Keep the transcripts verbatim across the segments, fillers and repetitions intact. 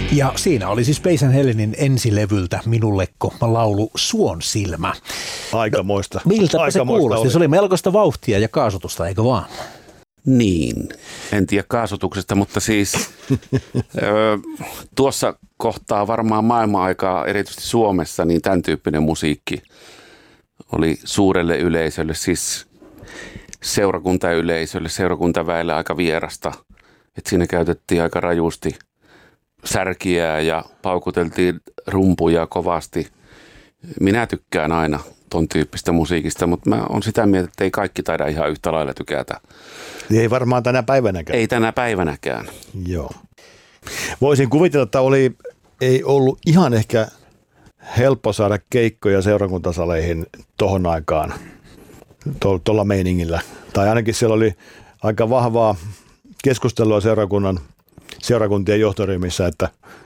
Ja siinä oli siis Space and Helenin ensilevyltä Minullekko laulu Suon silmä. Aikamoista. Miltä Aikamoista se kuulosti? oli. Se oli melkoista vauhtia ja kaasutusta, eikö vaan? Niin, en tiedä kaasutuksesta, mutta siis ö, tuossa kohtaa varmaan maailman-aikaa, erityisesti Suomessa, niin tämän tyyppinen musiikki oli suurelle yleisölle, siis seurakuntayleisölle, seurakuntaväelle aika vierasta. Että siinä käytettiin aika rajusti särkiä ja paukuteltiin rumpuja kovasti. Minä tykkään aina ton tyyppistä musiikista, mutta mä oon sitä mieltä, että ei kaikki taida ihan yhtä lailla tykätä. Ei varmaan tänä päivänäkään. Ei tänä päivänäkään. Joo. Voisin kuvitella, että oli, ei ollut ihan ehkä helppo saada keikkoja seurakuntasaleihin tohon aikaan, tuolla meiningillä. Tai ainakin siellä oli aika vahvaa keskustelua seurakunnan, seurakuntien johtoryhmissä, että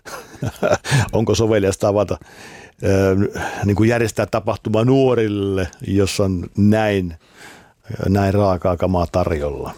onko soveliasta avata, äh, niin kuin järjestää tapahtuma nuorille, jos on näin, näin raakaa kamaa tarjolla.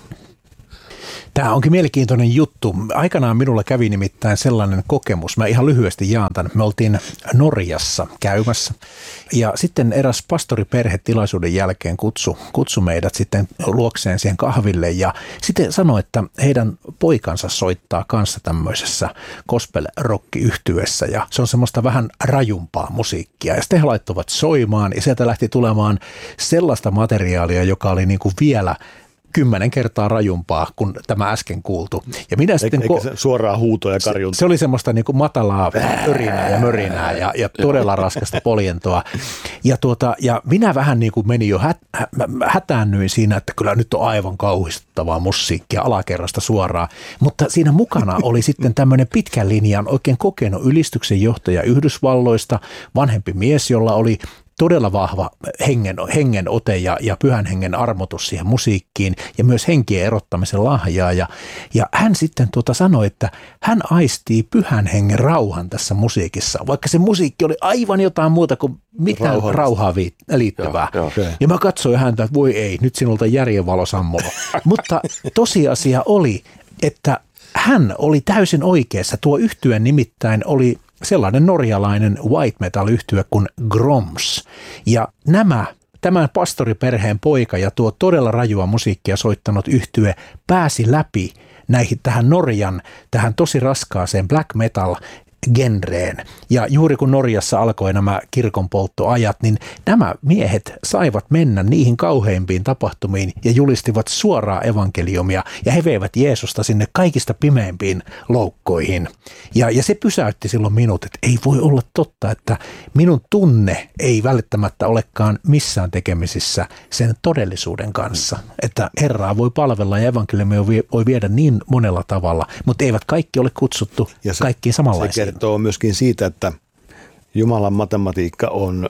Tämä onkin mielenkiintoinen juttu. Aikanaan minulla kävi nimittäin sellainen kokemus. Mä ihan lyhyesti jaan tämän. Me oltiin Norjassa käymässä ja sitten eräs pastoriperhe tilaisuuden jälkeen kutsu, kutsu meidät sitten luokseen siihen kahville ja sitten sanoi, että heidän poikansa soittaa kanssa tämmöisessä gospel-rock-yhtyessä ja se on semmoista vähän rajumpaa musiikkia ja sitten he laittoivat soimaan ja sieltä lähti tulemaan sellaista materiaalia, joka oli niin kuin vielä kymmenen kertaa rajumpaa kuin tämä äsken kuultu. Ja minä sitten Eikä se suoraa huutoa ja karjuntaa. Se, se oli semmoista niin kuin matalaa örinää ja mörinää ja, ja todella raskasta poljentoa. Ja, tuota, ja minä vähän niin kuin menin jo hät, hätäännyin siinä, että kyllä nyt on aivan kauhistuttavaa musiikkia alakerrasta suoraan. Mutta siinä mukana oli sitten tämmöinen pitkän linjan oikein kokenut ylistyksen johtaja Yhdysvalloista, vanhempi mies, jolla oli todella vahva hengen, hengen ote ja, ja pyhän hengen armotus siihen musiikkiin ja myös henkien erottamisen lahjaa. Ja, ja hän sitten tuota sanoi, että hän aistii pyhän hengen rauhan tässä musiikissa, vaikka se musiikki oli aivan jotain muuta kuin mitään rauhaa liittyvää. Joo, okay. Ja mä katsoin häntä, että voi ei, nyt sinulta järjenvalo sammunut. Mutta tosiasia oli, että hän oli täysin oikeassa. Tuo yhtye nimittäin oli sellainen norjalainen white metal-yhtye kuin Groms. Ja nämä, tämän pastoriperheen poika ja tuo todella rajua musiikkia soittanut yhtye pääsi läpi näihin tähän Norjan, tähän tosi raskaaseen black metal genreen. Ja juuri kun Norjassa alkoi nämä kirkonpolttoajat, niin nämä miehet saivat mennä niihin kauheimpiin tapahtumiin ja julistivat suoraa evankeliumia ja he veivät Jeesusta sinne kaikista pimeimpiin loukkoihin. Ja, ja se pysäytti silloin minut, että ei voi olla totta, että minun tunne ei välttämättä olekaan missään tekemisissä sen todellisuuden kanssa. Että Herraa voi palvella ja evankeliumia voi viedä niin monella tavalla, mutta eivät kaikki ole kutsuttu se, kaikkiin samanlaisiin. Se kertoo myöskin siitä, että Jumalan matematiikka on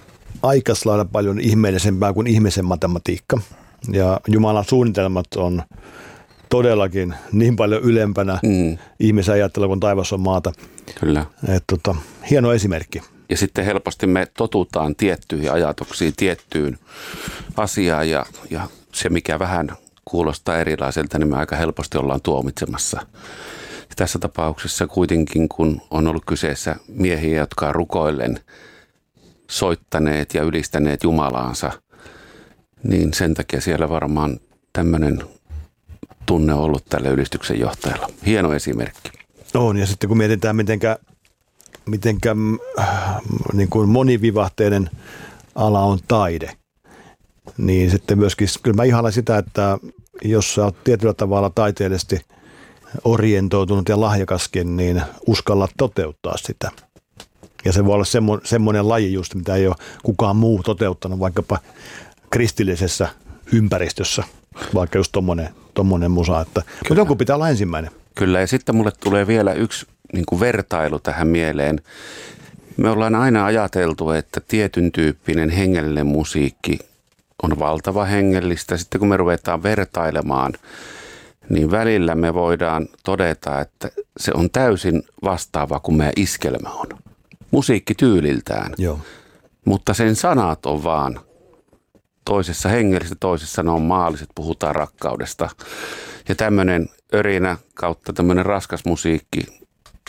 aika lailla paljon ihmeellisempää kuin ihmisen matematiikka. Ja Jumalan suunnitelmat on todellakin niin paljon ylempänä mm. ihmisen ajattelua kuin taivas on maata. Kyllä. Et, tota, hieno esimerkki. Ja sitten helposti me totutaan tiettyihin ajatuksiin, tiettyyn asiaan ja, ja se mikä vähän kuulostaa erilaiselta, niin me aika helposti ollaan tuomitsemassa. Tässä tapauksessa kuitenkin, kun on ollut kyseessä miehiä, jotka on rukoillen soittaneet ja ylistäneet Jumalaansa, niin sen takia siellä varmaan tämmöinen tunne on ollut tälle ylistyksen johtajalla. Hieno esimerkki. On, ja sitten kun mietitään, mitenkä, mitenkä niin kuin monivivahteinen ala on taide, niin sitten myöskin, kyllä mä ihailen sitä, että jos sä oot tietyllä tavalla taiteellisesti orientoitunut ja lahjakaskin, niin uskalla toteuttaa sitä. Ja se voi olla semmo, semmoinen laji just, mitä ei ole kukaan muu toteuttanut, vaikkapa kristillisessä ympäristössä, vaikka just tommonen, tommonen musa, että mutta joku pitää olla ensimmäinen. Kyllä, ja sitten mulle tulee vielä yksi niin kuin vertailu tähän mieleen. Me ollaan aina ajateltu, että tietyn tyyppinen hengellinen musiikki on valtava hengellistä. Sitten kun me ruvetaan vertailemaan, niin välillä me voidaan todeta, että se on täysin vastaava kuin meidän iskelmä on. Musiikki tyyliltään, Joo. mutta sen sanat on vaan toisessa hengellistä, toisessa ne on maalliset, puhutaan rakkaudesta. Ja tämmöinen örinä kautta tämmöinen raskas musiikki,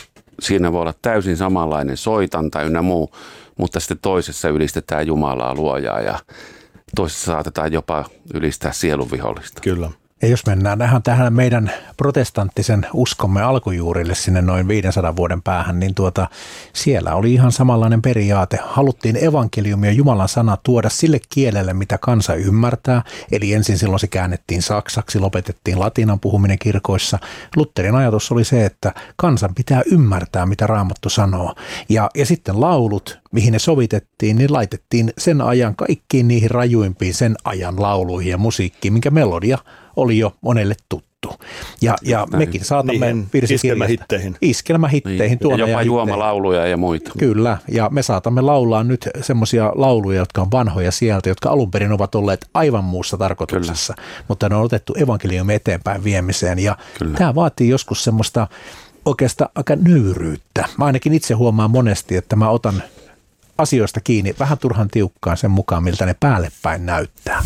siinä voi olla täysin samanlainen soitanta ynnä muu, mutta sitten toisessa ylistetään Jumalaa luojaa ja toisessa saatetaan jopa ylistää sielunvihollista. Kyllä. Ja jos mennään tähän, tähän meidän protestanttisen uskomme alkujuurille sinne noin viisisataa vuoden päähän, niin tuota, siellä oli ihan samanlainen periaate. Haluttiin evankeliumia Jumalan sana tuoda sille kielelle, mitä kansa ymmärtää. Eli ensin silloin se käännettiin saksaksi, lopetettiin latinan puhuminen kirkoissa. Lutherin ajatus oli se, että kansan pitää ymmärtää, mitä Raamattu sanoo. Ja, ja sitten laulut, mihin ne sovitettiin, niin laitettiin sen ajan kaikkiin niihin rajuimpiin sen ajan lauluihin ja musiikkiin, minkä melodia oli jo monelle tuttu. Ja, ja mekin saatamme iskelmähitteihin. Iskelmähitteihin. Niin. Ja jopa juomalauluja ja muita. Kyllä, ja me saatamme laulaa nyt semmoisia lauluja, jotka on vanhoja sieltä, jotka alun perin ovat olleet aivan muussa tarkoituksessa, Kyllä. mutta ne on otettu evankeliumin eteenpäin viemiseen. Ja Kyllä. tämä vaatii joskus semmoista oikeastaan aika nöyryyttä. Mä ainakin itse huomaan monesti, että mä otan asioista kiinni vähän turhan tiukkaan sen mukaan, miltä ne päälle päin näyttää.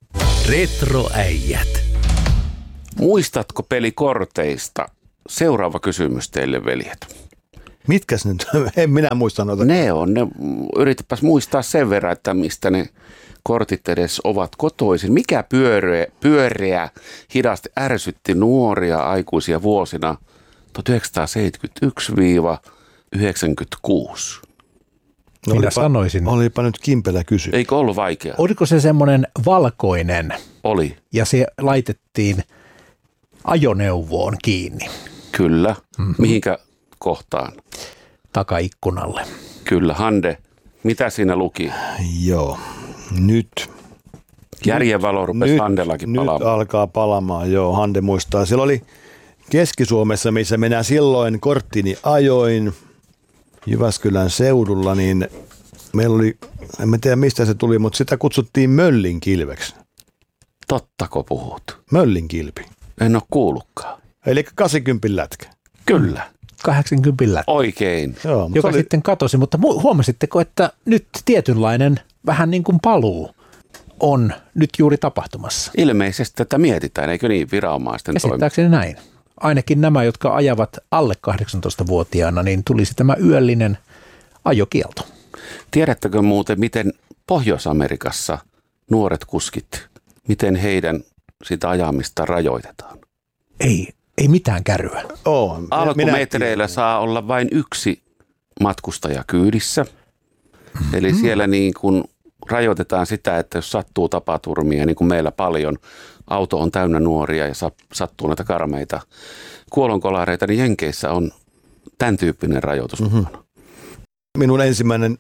Retroäijät. Muistatko pelikorteista? Seuraava kysymys teille, veljet. Mitkäs nyt? En minä muista noita. Ne on. Ne, yritäpäs muistaa sen verran, että mistä ne kortit edes ovat kotoisin. Mikä pyöreä, pyöreä hidasti ärsytti nuoria aikuisia vuosina tuhatyhdeksänsataaseitsemänkymmentäyksi yhdeksänkymmentäkuusi? No Minä olipa, sanoisin. Olipa nyt Kimpelä kysyä. Eikö ollut vaikea? Oliko se semmoinen valkoinen? Oli. Ja se laitettiin ajoneuvoon kiinni. Kyllä. Mm-hmm. Mihinkä kohtaan? Takaikkunalle. Kyllä. Hande, mitä siinä luki? Joo. Nyt. Järjenvalo rupesi nyt, Handellakin nyt palaamaan. Nyt alkaa palaamaan, joo. Hande muistaa. Siellä oli Keski-Suomessa, missä minä silloin korttini ajoin Jyväskylän seudulla, niin meillä oli, en tiedä mistä se tuli, mutta sitä kutsuttiin möllinkilveksi. Tottako puhut? Möllinkilpi. En ole kuullutkaan. Eli kahdeksankymmentä lätkä. Kyllä. kahdeksankymmentä. Oikein. Joo, joka oli... sitten katosi, mutta huomasitteko, että nyt tietynlainen vähän niin kuin paluu on nyt juuri tapahtumassa? Ilmeisesti tätä mietitään, eikö niin, viranomaisten toimesta? Käsittääkseni näin. Ainakin nämä, jotka ajavat alle kahdeksantoistavuotiaana, niin tulisi tämä yöllinen ajokielto. Tiedättekö muuten, miten Pohjois-Amerikassa nuoret kuskit, miten heidän sitä ajamista rajoitetaan? Ei, ei mitään kärryä. Oh, Alkumetreillä saa olla vain yksi matkustaja kyydissä. Mm-hmm. Eli siellä niin kuin rajoitetaan sitä, että jos sattuu tapaturmia, niin kuin meillä paljon, auto on täynnä nuoria ja sattuu näitä karmeita kuolonkolareita, niin Jenkeissä on tämän tyyppinen rajoitus. Mm-hmm. Minun ensimmäinen,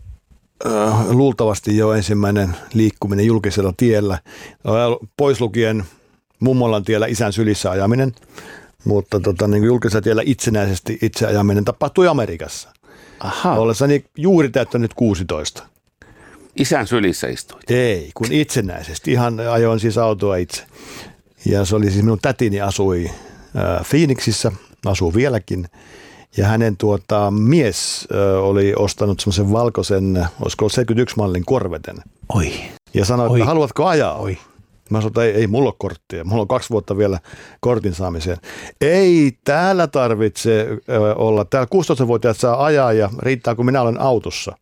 äh, luultavasti jo ensimmäinen liikkuminen julkisella tiellä, pois lukien mummolan tiellä isän sylissä ajaminen, mutta tota, niin julkisella tiellä itsenäisesti itse ajaminen tapahtui Amerikassa. Aha. Ollessani juuri täyttänyt kuusitoista. Isän sylissä istuit? Ei, kun itsenäisesti. Ihan ajoin siis autoa itse. Ja se oli siis minun tätini asui äh, Phoenixissä, asuu vieläkin. Ja hänen tuota, mies äh, oli ostanut semmoisen valkoisen, olisiko seitsemänkymmentäyksi mallin Corveten. Oi. Ja sanoi, Oi. että haluatko ajaa? Oi. Mä sanoin, että ei, ei mulla ole korttia. Mulla on kaksi vuotta vielä kortin saamiseen. Ei täällä tarvitse ö, olla. Täällä kuusitoistavuotiaat saa ajaa ja riittää, kun minä olen autossa.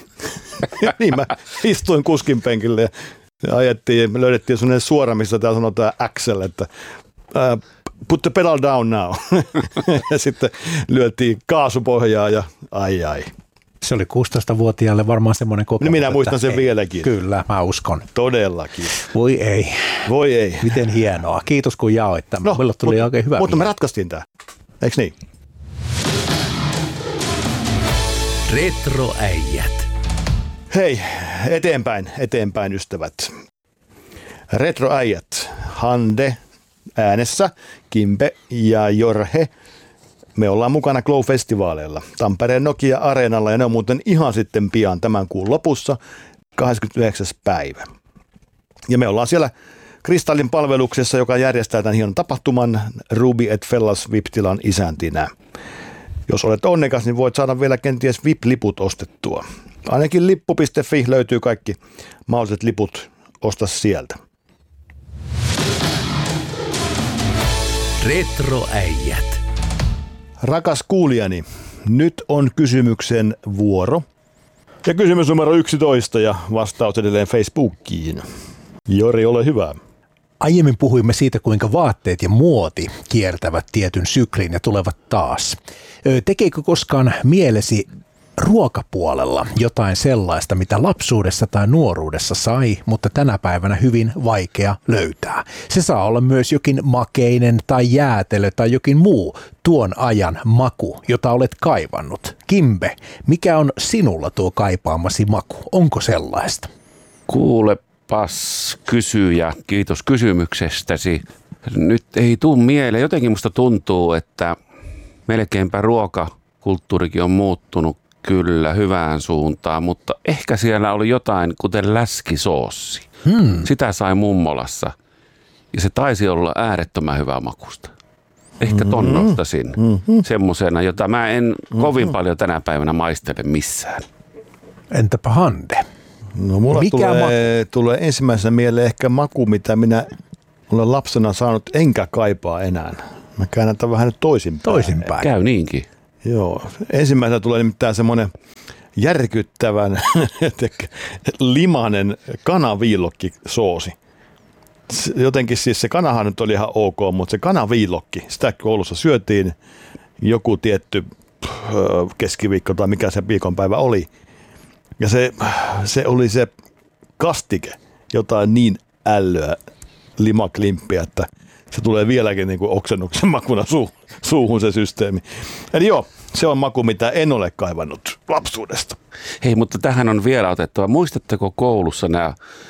Niin mä istuin kuskin penkille ja ajettiin, me löydettiin sellainen suora, missä täällä sanotaan Axel, että uh, put the pedal down now. Ja sitten lyötiin kaasupohjaa ja ai ai. Se oli kuusitoistavuotiaalle varmaan semmoinen kokemus. No minä muistan sen ei, vieläkin. Kyllä, mä uskon. Todellakin. Voi ei. Voi ei. Miten hienoa. Kiitos kun jaoit tämän. No, Meillä tuli mutta, oikein hyvä. Mutta me ratkaistiin tämä. Eikö niin? Retroäijät. Hei, eteenpäin, eteenpäin ystävät. Retroäijät, Hande äänessä, Kimpe ja Jorhe. Me ollaan mukana Glow-festivaaleilla Tampereen Nokia-areenalla ja ne on muuten ihan sitten pian tämän kuun lopussa, kahdeskymmenesyhdeksäs päivä. Ja me ollaan siellä Kristallin palveluksessa, joka järjestää tämän hienon tapahtuman Ruby et Fellas V I P-tilan isäntinä. Jos olet onnekas, niin voit saada vielä kenties V I P-liput ostettua. Ainakin lippu piste fi löytyy kaikki mahdolliset liput, osta sieltä. Retroäijät. Rakas kuulijani, nyt on kysymyksen vuoro. Ja kysymys numero yksitoista ja vastaus edelleen Facebookiin. Jori, ole hyvä. Aiemmin puhuimme siitä, kuinka vaatteet ja muoti kiertävät tietyn syklin ja tulevat taas. Tekeekö koskaan mielesi ruokapuolella jotain sellaista, mitä lapsuudessa tai nuoruudessa sai, mutta tänä päivänä hyvin vaikea löytää? Se saa olla myös jokin makeinen tai jäätelö tai jokin muu tuon ajan maku, jota olet kaivannut. Kimbe, mikä on sinulla tuo kaipaamasi maku? Onko sellaista? Kuulepas kysyjä, kiitos kysymyksestäsi. Nyt ei tule mieleen. Jotenkin musta tuntuu, että melkeinpä ruokakulttuurikin on muuttunut kyllä hyvään suuntaan, mutta ehkä siellä oli jotain, kuten läskisoossi. Hmm. Sitä sai mummolassa ja se taisi olla äärettömän hyvää makusta. Ehkä ton mm-hmm. nostasin mm-hmm. semmosena, jota mä en mm-hmm. kovin paljon tänä päivänä maistele missään. Entäpä Hande? No mulla Mikä tulee, ma- tulee ensimmäisenä mieleen ehkä maku, mitä minä olen lapsena saanut enkä kaipaa enää. Mä käännän tämän vähän nyt toisinpäin. Toisinpäin. Käy niinkin. Joo. Ensimmäisenä tulee nimittäin semmoinen järkyttävän limanen kanaviilokkisoosi. Jotenkin siis se kanahan nyt oli ihan ok, mutta se kanaviilokki, sitä koulussa syötiin joku tietty keskiviikko tai mikä se viikonpäivä oli. Ja se, se oli se kastike, jotain niin ällöä limaklimppiä, että se tulee vieläkin niin kuin oksennuksen makuna su, suuhun se systeemi. Eli joo, se on maku, mitä en ole kaivannut lapsuudesta. Hei, mutta tähän on vielä otettava. Muistatteko koulussa nämä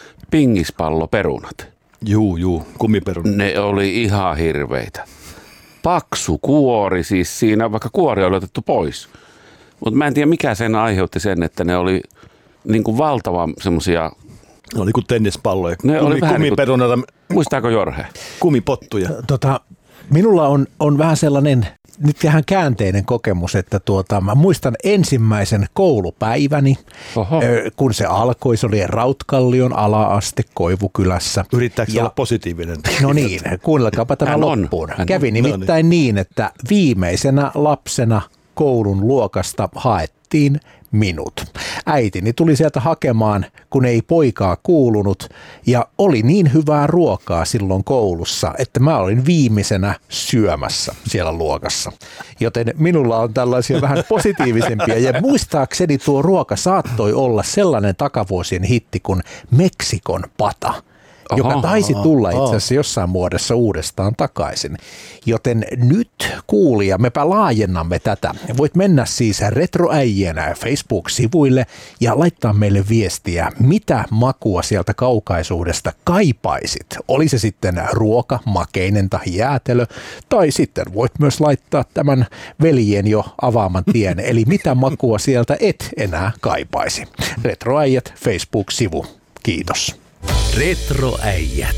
pingispalloperunat? Juu, juu, kumiperunat. Ne oli ihan hirveitä. Paksu kuori, siis siinä vaikka kuori oli otettu pois. Mutta mä en tiedä, mikä sen aiheutti sen, että ne oli niin kuin valtavan semmoisia. Ne oli kuin tennispalloja. Ne Kumi, oli vähän kumiperunata. Niin kuin, muistaako Jorhe? Kumipottuja. Tota, minulla on, on vähän sellainen nyt ihan käänteinen kokemus, että tuota, mä muistan ensimmäisen koulupäiväni, Oho. kun se alkoi, se oli Rautkallion ala-aste Koivukylässä. Yrittääkö ja, olla positiivinen? No niin, kuunnelkaapa tämä loppuun. Kävi nimittäin niin, että viimeisenä lapsena koulun luokasta haettiin minut. Äitini tuli sieltä hakemaan, kun ei poikaa kuulunut, ja oli niin hyvää ruokaa silloin koulussa, että mä olin viimeisenä syömässä siellä luokassa. Joten minulla on tällaisia vähän positiivisempia, ja muistaakseni tuo ruoka saattoi olla sellainen takavuosien hitti kuin Meksikon pata, Aha, joka taisi tulla itse asiassa jossain muodossa uudestaan takaisin. Joten nyt kuulija, mepä laajennamme tätä. Voit mennä siis Retroäijänä Facebook-sivuille ja laittaa meille viestiä, mitä makua sieltä kaukaisuudesta kaipaisit. Oli se sitten ruoka, makeinen tai jäätelö, tai sitten voit myös laittaa tämän veljen jo avaaman tien, eli mitä makua sieltä et enää kaipaisi. Retroäijät Facebook-sivu. Kiitos. Retroäijät.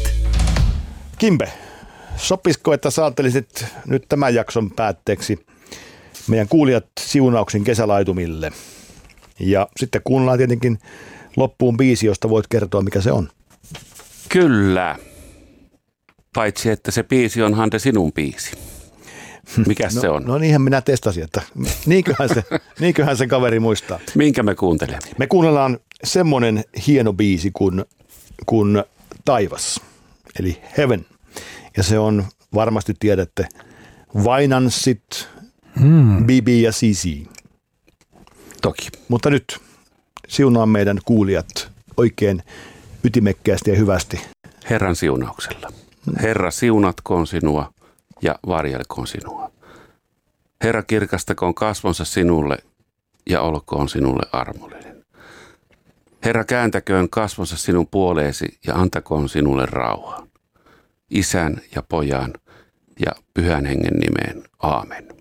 Kimbe, sopisiko, että saatelisit nyt tämän jakson päätteeksi meidän kuulijat siunauksin kesälaitumille? Ja sitten kuunnellaan tietenkin loppuun biisi, josta voit kertoa, mikä se on. Kyllä. Paitsi, että se biisi on Hande sinun biisi. Mikäs no, se on? No niinhän minä testasin, että niinköhän se, niinköhän se kaveri muistaa. Minkä me kuuntelemme? Me kuunnellaan semmoinen hieno biisi kuin kuin taivas, eli Heaven. Ja se on, varmasti tiedätte, Vainanssit, hmm. B B ja C C. Toki. Mutta nyt siunaan meidän kuulijat oikein ytimekkäästi ja hyvästi. Herran siunauksella. Herra siunatkoon sinua ja varjelkoon sinua. Herra kirkastakoon kasvonsa sinulle ja olkoon sinulle armollinen. Herra kääntäköön kasvonsa sinun puoleesi ja antakoon sinulle rauhaa. Isän ja pojan ja pyhän hengen nimeen. Aamen.